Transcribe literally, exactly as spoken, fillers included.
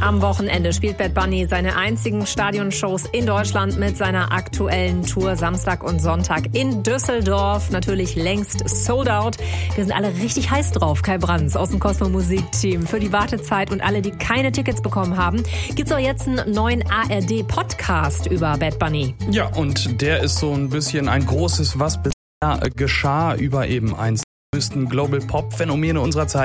Am Wochenende spielt Bad Bunny seine einzigen Stadionshows in Deutschland mit seiner aktuellen Tour Samstag und Sonntag in Düsseldorf. Natürlich längst sold out. Wir sind alle richtig heiß drauf. Kai Brands aus dem Cosmo Musik Team. Für die Wartezeit und alle, die keine Tickets bekommen haben, gibt's auch jetzt einen neuen A R D-Podcast über Bad Bunny. Ja, und der ist so ein bisschen ein großes, was bisher geschah über eben eins der größten Global Pop Phänomene unserer Zeit.